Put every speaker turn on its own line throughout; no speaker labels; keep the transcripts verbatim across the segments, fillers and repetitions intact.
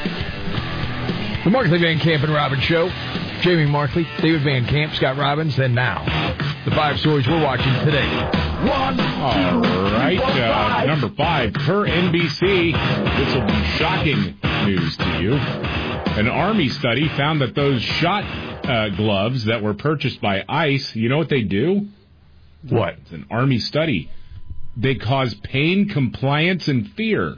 The Markley, Van Camp, and Robbins Show. Jamie Markley, David Van Camp, Scott Robbins, and now, the five stories we're watching today.
One,
All right, uh, number five, per N B C, this will be shocking news to you. An Army study found that those shot uh, gloves that were purchased by ICE, you know what they do?
What?
It's an Army study. They cause pain, compliance, and fear.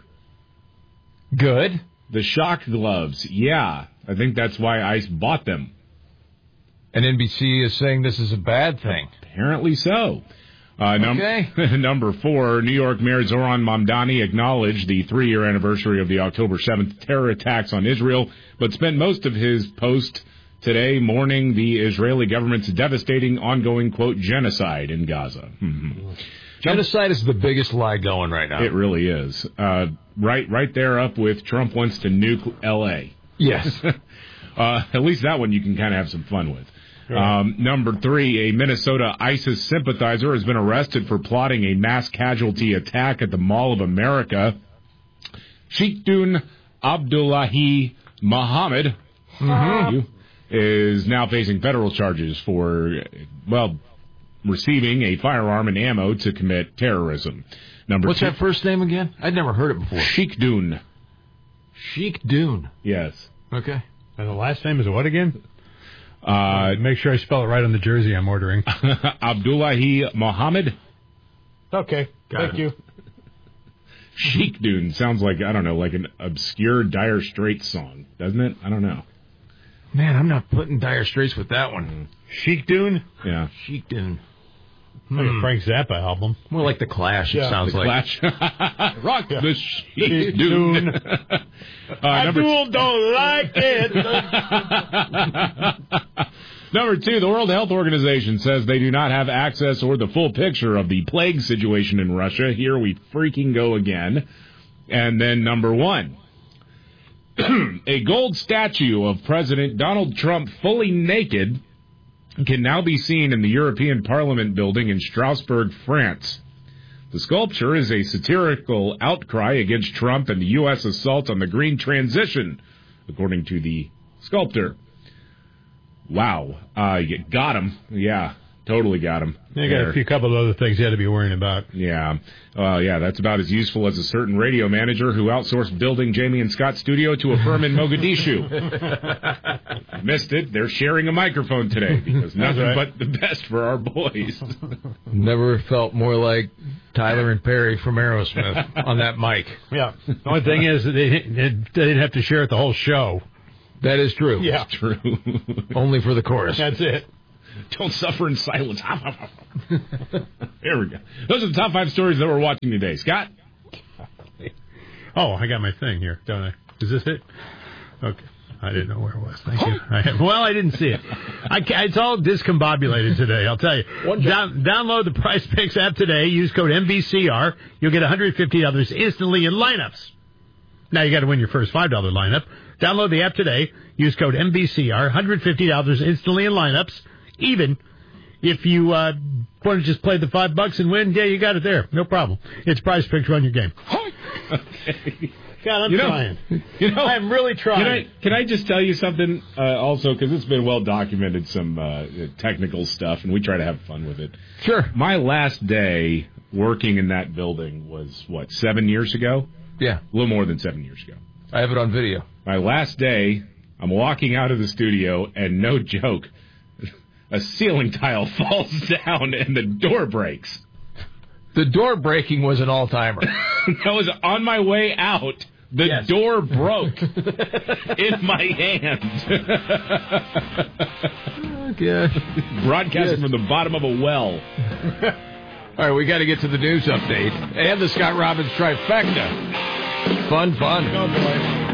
Good.
The shock gloves, yeah. I think that's why ICE bought them.
And N B C is saying this is a bad thing.
Apparently so. Uh, num-
okay.
Number four, New York Mayor Zoran Mamdani acknowledged the three-year anniversary of the October seventh terror attacks on Israel, but spent most of his post today mourning the Israeli government's devastating ongoing, quote, genocide in Gaza. Mm-hmm.
Genocide is the biggest lie going right now.
It really is. Uh, right right there up with Trump wants to nuke L A
Yes.
uh, at least that one you can kind of have some fun with.
Right.
Um, number three, a Minnesota ISIS sympathizer has been arrested for plotting a mass casualty attack at the Mall of America. Sheikhdun Abdullahi Muhammad
Mm-hmm.
is now facing federal charges for, well, receiving a firearm and ammo to commit terrorism. Number
What's
two,
that first name again? I'd never heard it before.
Sheikhdun.
Sheik Dune.
Yes.
Okay.
And the last name is what again?
Uh,
Make sure I spell it right on the jersey I'm ordering.
Abdullahi Muhammad.
Okay,
Got
thank
it.
you.
Sheikhdun sounds like, I don't know, like an obscure Dire Straits song, doesn't it? I don't know.
Man, I'm not putting Dire Straits with that one.
Sheik Dune?
Yeah.
Sheik Dune.
Like a Frank Zappa album.
More like the Clash, it
Yeah,
sounds
The
like.
Clash. Rock
Yeah.
the Sheikhdun. uh,
I
number
do don't like it.
Number two, the World Health Organization says they do not have access or the full picture of the plague situation in Russia. Here we freaking go again. And then number one, a gold statue of President Donald Trump fully naked can now be seen in the European Parliament building in Strasbourg, France. The sculpture is a satirical outcry against Trump and the U S assault on the green transition, according to the sculptor. Wow. Uh, you got him. Yeah, totally got him.
You got a few couple of other things you had to be worrying about.
Yeah. Uh, yeah, that's about as useful as a certain radio manager who outsourced building Jamie and Scott's studio to a firm in Mogadishu. Missed it. They're sharing a microphone today because nothing
right.
but the best for our boys.
Never felt more like Tyler and Perry from Aerosmith on that mic.
Yeah. The only thing is that they, they didn't have to share it the whole show.
That is true.
Yeah.
True.
Only for the chorus.
That's it.
Don't suffer in silence. There we go. Those are the top five stories that we're watching today. Scott?
Oh, I got my thing here, don't I? Is this it? Okay. I didn't know where it was. Thank you. I have, well, I didn't see it. I ca it's all discombobulated today, I'll tell you. Down, download the Price Picks app today. Use code M V C R. You'll get one hundred fifty dollars instantly in lineups. Now you got to win your first five dollar lineup. Download the app today. Use code M V C R. one hundred fifty dollars instantly in lineups. Even if you uh, want to just play the five bucks and win, yeah, you got it there. No problem. It's Price Picks. Run your game.
Okay.
God, I'm
You know,
trying.
You know,
I'm really trying.
Can I, can I just tell you something uh, also, because it's been well documented, some uh, technical stuff, and we try to have fun with it.
Sure.
My last day working in that building was, what, seven years ago?
Yeah.
A little more than seven years ago.
I have it on video.
My last day, I'm walking out of the studio, and no joke, a ceiling tile falls down and the door breaks.
The door breaking was an all-timer.
I was on my way out. The
Yes.
door broke in my hand.
Oh, gosh.
Broadcasting
Yes.
from the bottom of a well.
All right, we got to get to the news update and the Scott Robbins trifecta. Fun, fun.
Oh, boy.